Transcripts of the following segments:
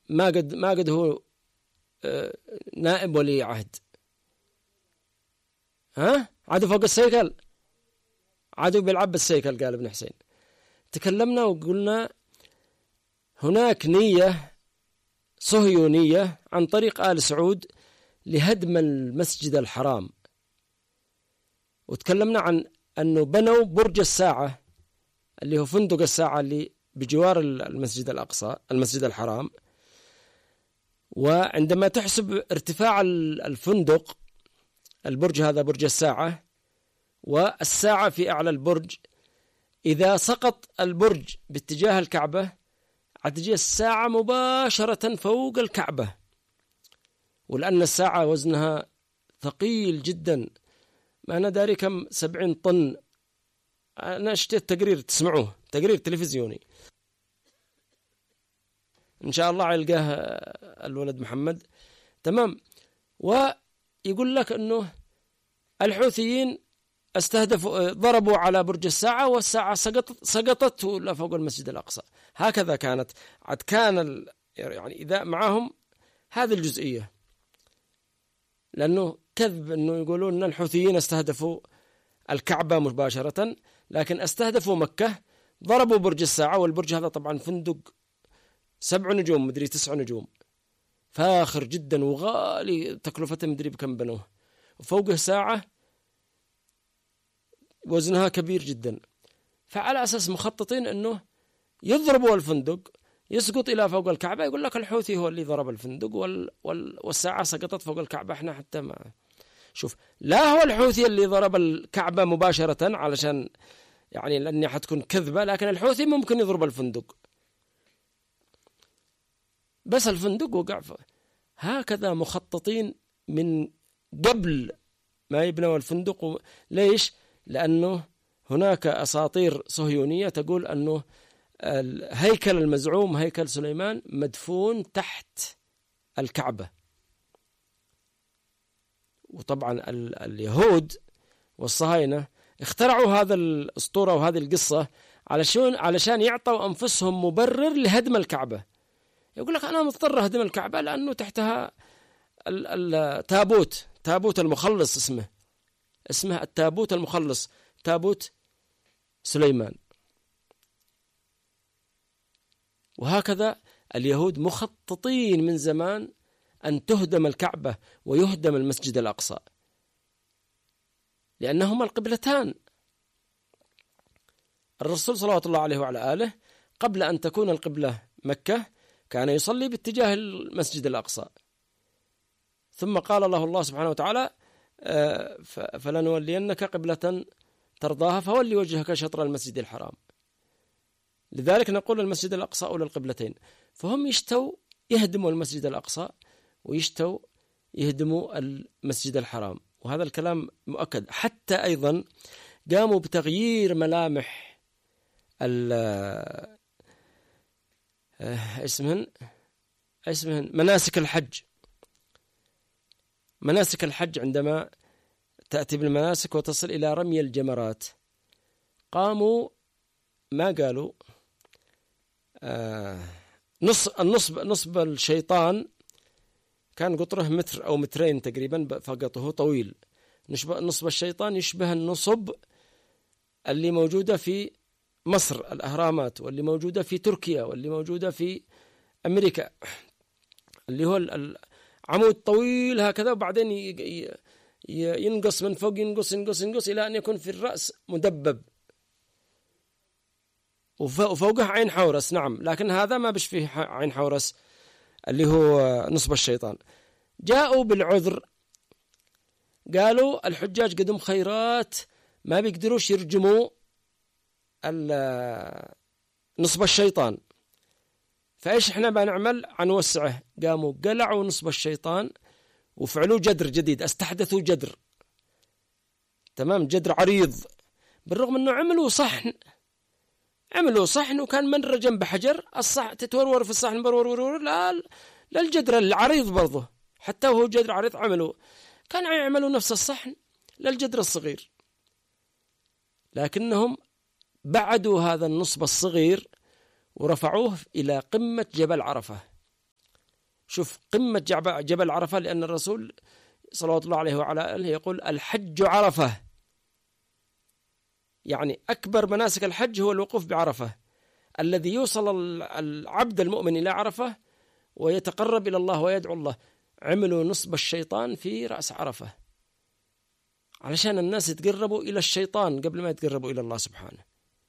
ما قد هو نائب ولي عهد. عدو فوق السيكل، عدو بيلعب بالسيكل. قال ابن حسين. تكلمنا وقلنا هناك نية صهيونية عن طريق آل سعود لهدم المسجد الحرام، وتكلمنا عن أنه بنوا برج الساعة اللي هو فندق الساعة اللي بجوار المسجد الأقصى المسجد الحرام. وعندما تحسب ارتفاع الفندق، البرج هذا برج الساعة، والساعة في أعلى البرج، إذا سقط البرج باتجاه الكعبة عتجي الساعة مباشرة فوق الكعبة. ولأن الساعة وزنها ثقيل جدا، ما أنا داري كم 70 طن. أنا اشتريت تقرير تسمعوه، تقرير تلفزيوني إن شاء الله يلقاه الولد محمد. تمام. ويقول لك أنه الحوثيين استهدفوا، ضربوا على برج الساعة، والساعة سقطت فوق المسجد الأقصى. هكذا كانت. كان يعني إذا معهم هذه الجزئية، لأنه كذب أنه يقولون أن الحوثيين استهدفوا الكعبة مباشرة، لكن استهدفوا مكة، ضربوا برج الساعة. والبرج هذا طبعا فندق 7 نجوم مدري 9 نجوم، فاخر جدا وغالي، تكلفته مدري بكم بنوه، وفوقه ساعة وزنها كبير جدا. فعلى أساس مخططين أنه يضربوا الفندق يسقط إلى فوق الكعبة. يقول لك الحوثي هو اللي ضرب الفندق والساعة سقطت فوق الكعبة. احنا حتى ما شوف، لا هو الحوثي اللي ضرب الكعبة مباشرة علشان يعني لأنها حتكون كذبة، لكن الحوثي ممكن يضرب الفندق، بس الفندق وقع. هكذا مخططين من قبل ما يبنوا الفندق. ليش؟ لأنه هناك أساطير صهيونية تقول أنه الهيكل المزعوم هيكل سليمان مدفون تحت الكعبة. وطبعا اليهود والصهاينة اخترعوا هذا الأسطورة وهذه القصة علشان يعطوا أنفسهم مبرر لهدم الكعبة. يقول لك أنا مضطر أهدم الكعبة لأنه تحتها تابوت المخلص، اسمه التابوت المخلص، تابوت سليمان. وهكذا اليهود مخططين من زمان أن تهدم الكعبة ويهدم المسجد الأقصى، لأنهما القبلتان. الرسول صلى الله عليه وعلى آله قبل أن تكون القبلة مكة كان يصلي باتجاه المسجد الأقصى، ثم قال له الله سبحانه وتعالى فلنولينك قبلة ترضاها فولي وجهك شطر المسجد الحرام. لذلك نقول المسجد الأقصى أولى القبلتين. فهم يشتوا يهدموا المسجد الأقصى ويشتوا يهدموا المسجد الحرام، وهذا الكلام مؤكد. حتى أيضا قاموا بتغيير ملامح اسمهن مناسك الحج. مناسك الحج عندما تأتي بالمناسك وتصل إلى رمي الجمرات، قاموا ما قالوا نصب الشيطان كان قطره 1 متر أو 2 متر تقريبا فقط، هو طويل. نصب الشيطان يشبه النصب اللي موجودة في مصر الأهرامات، واللي موجودة في تركيا، واللي موجودة في أمريكا، اللي هو العمود طويل هكذا، وبعدين ينقص من فوق، ينقص إلى أن يكون في الرأس مدبب، وفوقه عين حورس. نعم، لكن هذا ما بش فيه عين حورس اللي هو نصب الشيطان. جاءوا بالعذر، قالوا الحجاج قدم خيرات ما بيقدروش يرجموا نصب الشيطان، فإيش إحنا بنعمل عنوسعه؟ قاموا قلعوا نصب الشيطان وفعلوا جدر جديد، استحدثوا جدر. تمام، جدر عريض، بالرغم أنه عملوا صحن وكان منر جنب حجر، الصحن تتورور في الصحن برور لا للجدر العريض برضه، حتى وهو جدر عريض كانوا يعملوا نفس الصحن للجدر الصغير، لكنهم بعدوا هذا النصب الصغير ورفعوه إلى قمة جبل عرفة. شوف قمة جبل عرفة، لأن الرسول صلوات الله عليه وعلى آله يقول الحج عرفة، يعني أكبر مناسك الحج هو الوقوف بعرفة، الذي يوصل العبد المؤمن إلى عرفة ويتقرب إلى الله ويدعو الله. عملوا نصب الشيطان في رأس عرفة علشان الناس يتقربوا إلى الشيطان قبل ما يتقربوا إلى الله سبحانه.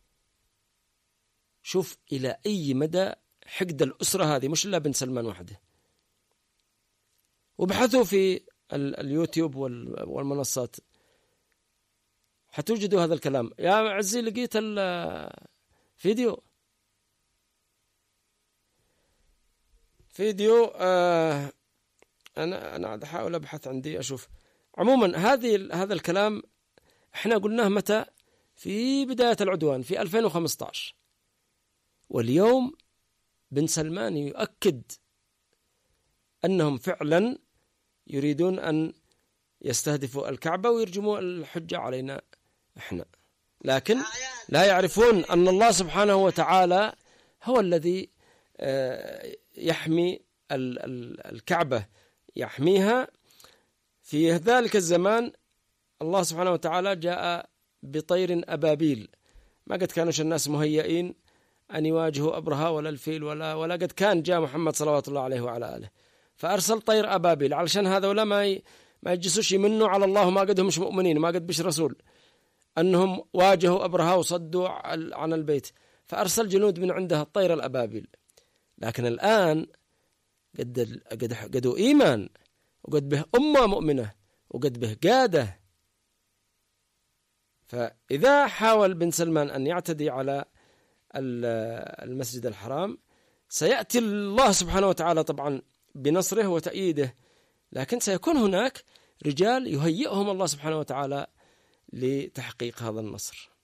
شوف إلى أي مدى حقد الأسرة هذه، مش إلا بن سلمان وحده. وبحثوا في اليوتيوب والمنصات حتوجدوا هذا الكلام. يا عزي لقيت الفيديو أنا أحاول أبحث عندي أشوف. عموما هذا الكلام إحنا قلناه متى؟ في بداية العدوان في 2015، واليوم بن سلمان يؤكد أنهم فعلا يريدون أن يستهدفوا الكعبة ويرجموا الحجة علينا إحنا، لكن لا يعرفون أن الله سبحانه وتعالى هو الذي يحمي الكعبة، يحميها. في ذلك الزمان الله سبحانه وتعالى جاء بطير أبابيل، ما قد كانوش الناس مهيئين أن يواجهوا أبرهة ولا الفيل ولا قد كان جاء محمد صلوات الله عليه وعلى آله، فأرسل طير أبابيل علشان هذا ولا ما يجسوش يمنوا على الله، ما قدهم مش مؤمنين، ما قد بش رسول أنهم واجهوا أبرهة وصدوا عن البيت، فأرسل جنود من عندها الطير الأبابيل. لكن الآن قدوا إيمان، وقد به أمة مؤمنة، وقد به قادة. فإذا حاول بن سلمان أن يعتدي على المسجد الحرام سيأتي الله سبحانه وتعالى طبعا بنصره وتأييده، لكن سيكون هناك رجال يهيئهم الله سبحانه وتعالى لتحقيق هذا النصر.